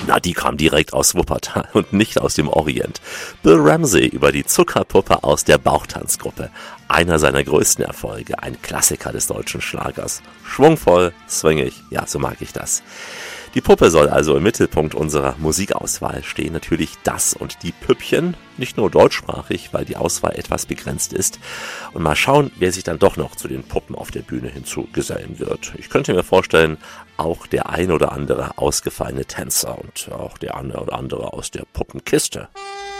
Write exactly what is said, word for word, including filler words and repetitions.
Na, die kam direkt aus Wuppertal und nicht aus dem Orient. Bill Ramsey über die Zuckerpuppe aus der Bauchtanzgruppe. Einer seiner größten Erfolge, ein Klassiker des deutschen Schlagers. Schwungvoll, swingig, ja, so mag ich das. Die Puppe soll also im Mittelpunkt unserer Musikauswahl stehen. Natürlich das und die Püppchen, nicht nur deutschsprachig, weil die Auswahl etwas begrenzt ist. Und mal schauen, wer sich dann doch noch zu den Puppen auf der Bühne hinzugesellen wird. Ich könnte mir vorstellen, auch der ein oder andere ausgefallene Tänzer und auch der eine oder andere aus der Puppenkiste.